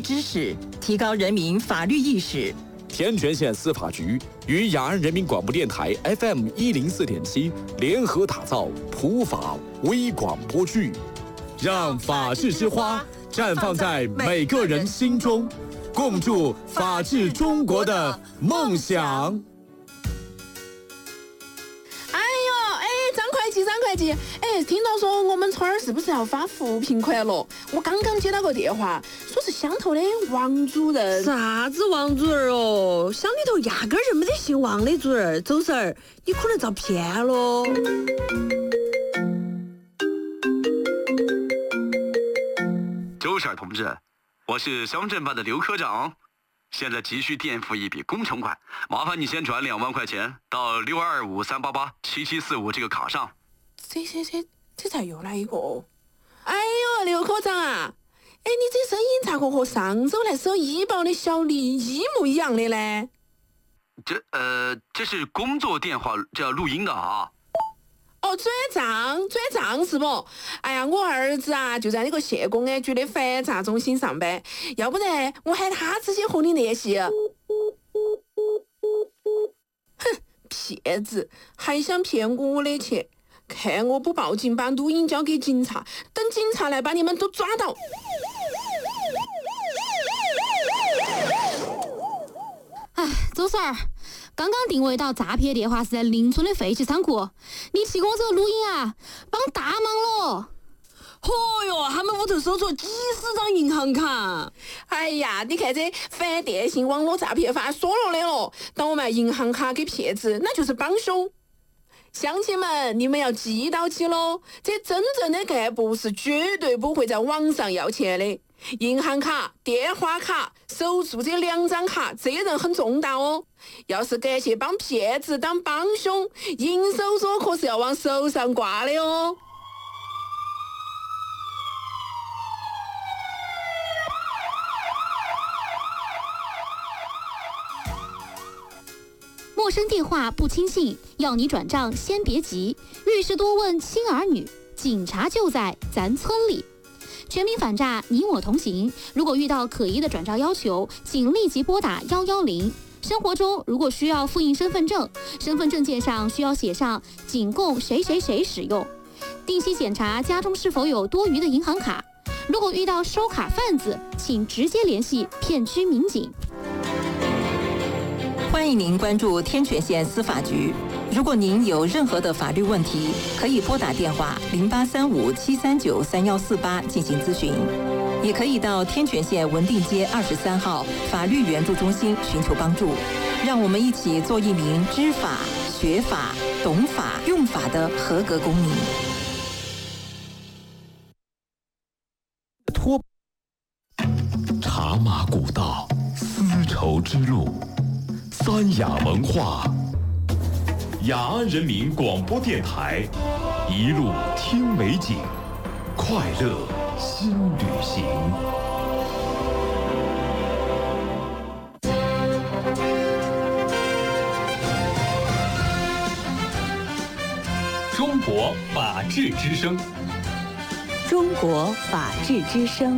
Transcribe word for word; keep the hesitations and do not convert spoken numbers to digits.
知识，提高人民法律意识。 天全县司法局与雅安人民广播电台 F M 一零四点七联合打造普法微广播剧，让法治之花绽放在每个人心中，共筑法治中国的梦想。 张会计，哎，听到说我们村儿是不是要发扶贫款了？我刚刚接到个电话，说是乡头的王主任。 啥子王主任哦？乡里头压根儿就没得姓王的主任。周婶儿，你可能遭骗了。 周婶儿同志，我是乡镇办的刘科长，现在急需垫付一笔工程款，麻烦你先转两万块钱到六二五三八八七七四五这个卡上。 这这这这咋又来一个？哎呦，刘科长啊，哎，你这声音咋个和上周来收医保的小李一模一样的呢？ 这呃，这是工作电话，这要录音的啊。 哦，转账转账是不？哎呀，我儿子啊就在那个县公安局的反诈中心上班，要不然我喊他直接和你联系。哼，骗子，还想骗我的钱！看我不报警，把录音交给警察，等警察来把你们都抓到。 哎，周婶儿，刚刚定位到诈骗电话是在邻村的废弃仓库，你提供这个录音啊，帮大忙了。 嚯哟，他们屋头搜出几十张银行卡。 哎呀，你看这反电信网络诈骗法说了的了，当我卖银行卡给骗子，那就是帮凶。乡亲们，你们要记到起喽！这真正的干部是绝对不会在网上要钱的。银行卡、电话卡、手术这两张卡，责任很重大哦。要是敢去帮骗子当帮凶，银手镯可是要往手上挂的哦。 陌生电话不轻信，要你转账先别急，遇事多问亲儿女，警察就在咱村里。全民反诈，你我同行。如果遇到可疑的转账要求，请立即拨打一一零。生活中如果需要复印身份证，身份证件上需要写上仅供谁谁谁使用。定期检查家中是否有多余的银行卡。如果遇到收卡贩子，请直接联系片区民警。 欢迎您关注天全县司法局。如果您有任何的法律问题，可以拨打电话零八三五七三九三幺四八进行咨询，也可以到天全县文定街二十三号法律援助中心寻求帮助。让我们一起做一名知法、学法、懂法、用法的合格公民。 托茶马古道，丝绸之路，三雅文化。雅安人民广播电台，一路听美景，快乐新旅行。 中国法治之声， 中国法治之声。